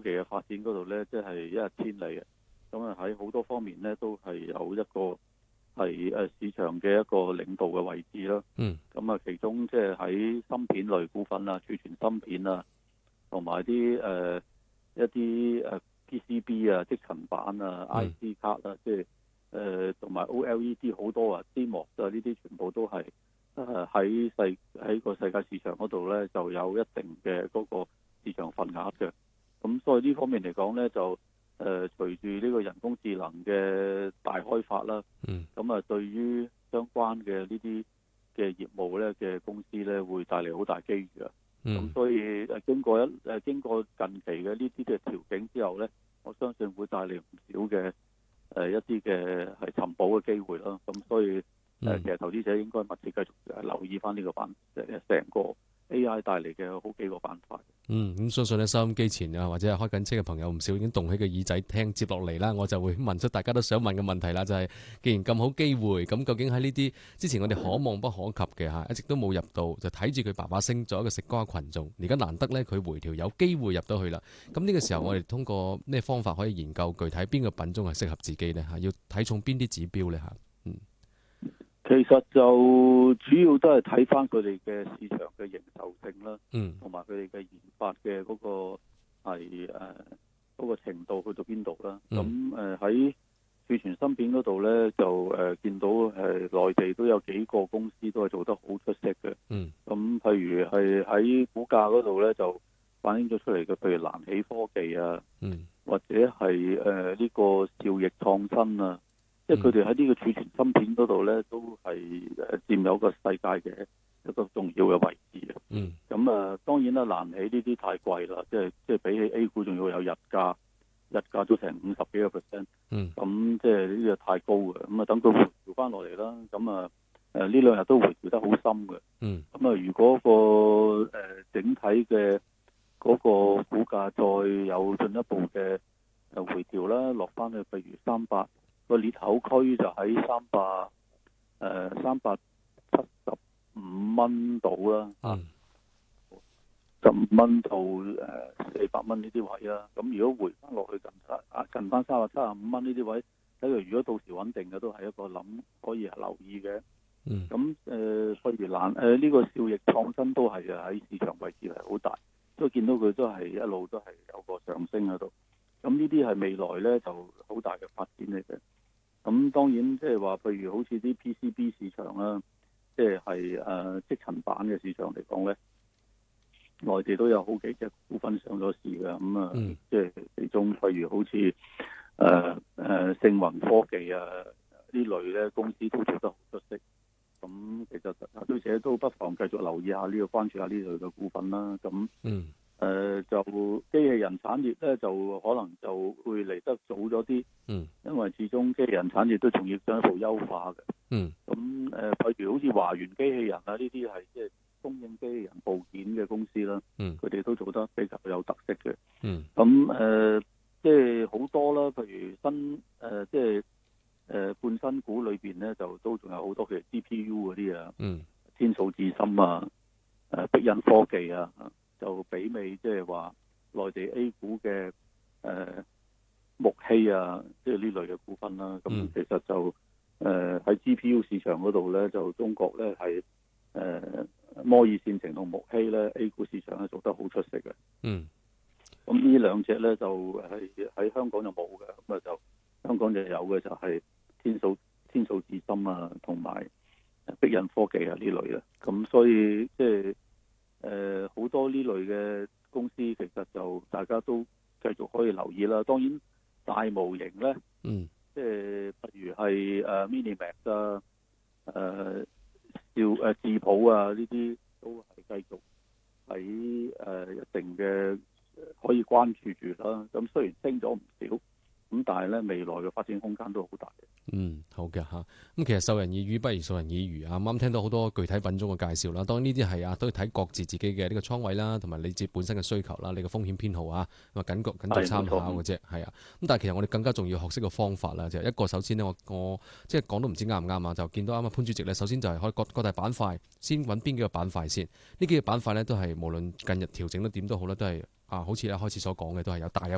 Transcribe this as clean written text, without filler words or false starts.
技嘅發展嗰度咧，即係一日千里嘅。咁啊喺好多方面咧，都係有一個係市場嘅一個領導嘅位置啦。咁啊，其中即係喺芯片類股份啊、儲存芯片啊，同埋啲一啲PCB 啊、積層板啊、IC 卡啊，即係同埋 OLED 好多啊、CMOS 啊，呢啲全部都係喺個世界市場嗰度咧，就有一定嘅嗰個市場份額嘅。咁所以呢方面嚟講咧，就隨住呢個人工智能嘅大開發啦，咁啊對於相關嘅呢啲嘅業務咧嘅公司咧，會帶嚟好大機遇啊！咁所以經過近期嘅呢啲嘅調整之後咧，我相信會帶嚟唔少嘅一啲嘅係尋寶嘅機會啦。咁所以其實投資者應該密切繼續留意翻呢個成個 AI 帶嚟嘅好幾個板塊。 咁相信咧收音機前啊，或者係開緊車嘅朋友唔少已經動起個耳仔聽，接落嚟啦，我就會問出大家都想問嘅問題啦，就係既然咁好機會，咁究竟喺呢啲之前我哋可望不可及嘅嚇，一直都冇入到，就睇住佢爸爸升咗一個食瓜群眾，而家難得咧佢回調有機會入到去啦。咁呢個時候我哋通過咩方法可以研究具體邊個品種係適合自己咧嚇？要睇重邊啲指標咧嚇？ 其實就主要都係睇翻佢哋嘅市場嘅認受性啦，同埋佢哋嘅研發嘅嗰個係嗰個程度去到邊度啦。咁喺儲存芯片嗰度咧，就見到內地都有幾個公司都係做得好出色嘅。咁譬如係喺股價嗰度咧，就反映咗出嚟嘅，譬如瀾起科技啊，或者係呢個兆易創新啊。即係佢哋喺呢個儲存芯片嗰度咧，都係佔有個世界嘅一個重要嘅位置嘅。咁當然啦，瀾起呢啲太貴啦，即係比起 A 股仲要有日價都成50幾個%。咁即係呢個太高嘅。咁啊，等佢回調翻落嚟啦。咁啊呢兩日都回調得好深嘅。咁啊，如果個整體嘅嗰個股價再有進一步嘅回調啦，落翻去譬如300。個裂口區就喺375蚊度啦，15蚊到400蚊呢啲位啦。咁如果回翻落去近翻375蚊呢啲位，睇佢如果到時穩定嘅，都係一個可以留意嘅。咁譬如呢個兆易創新都係喺市場位置係好大，都見到佢都係一路都係有個上升喺度。咁呢啲係未來咧就好大嘅發展嚟嘅。咁當然即係話，譬如好似啲 PCB 市場啦，即係積層板嘅市場嚟講咧，內地都有好幾隻股份上咗市嘅。咁即係其中譬如好似盛雲科技啊呢類咧公司都做得好出色。咁其實投資者都不妨繼續留意下呢個，關注下呢類嘅股份啦。咁就機器人產業咧，就可能就會嚟得早咗啲，因為始終機器人產業都仲要進一步優化嘅。咁譬如好似華源機器人啊，呢啲係即係供應機器人部件嘅公司啦，佢哋都做得比較有特色嘅。咁即係好多啦，譬如即係半新股裏邊咧，就都仲有好多譬如 GPU 嗰啲啊，天數智深啊，碧印科技啊。就媲美即係話內地 A 股嘅木器啊，即係呢類嘅股份啦。咁其實就喺 GPU 市場嗰度咧，就中國咧係摩爾線程同木器咧 A 股市場咧做得好出色嘅。咁呢兩隻咧就係喺香港就冇嘅，咁啊就香港就有嘅就係天數智深啊，同埋碧印科技啊呢類啊。咁所以即係好多呢類嘅公司，其實就大家都繼續可以留意啦。當然大模型咧，即係譬如係Minimax 啊、智譜啊呢啲，都係繼續喺一定嘅可以關注住啦。咁雖然升咗唔少，咁但係咧未來嘅發展空間都好大嘅。 好嘅嚇。咁其實授人以魚不如授人以漁啊！啱聽到好多具體品種嘅介紹啦。當然呢啲係都要睇各自自己嘅呢個倉位啦，同埋你自己本身嘅需求啦，你嘅風險偏好啊，咁啊僅作參考嘅啫。係啊。咁但係其實我哋更加重要學識個方法啦，就係一個首先呢，我即係講都唔知啱唔啱啊！就見到啱啱潘主席咧，首先就係可以各大板塊先揾邊幾個板塊先。呢幾個板塊咧都係無論近日調整得點都好啦，都係好似一開始所講嘅，都係有大